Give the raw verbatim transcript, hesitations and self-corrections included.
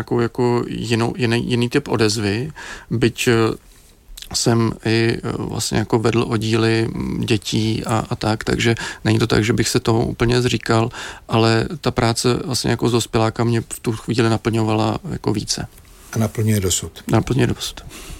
nějakou jako jinou, jiný, jiný typ odezvy, byť jsem i vlastně jako vedl oddíly dětí a, a tak, takže není to tak, že bych se toho úplně zříkal, ale ta práce vlastně jako s dospěláka mě v tu chvíli naplňovala jako více. A naplňuje dosud. Naplňuje dosud.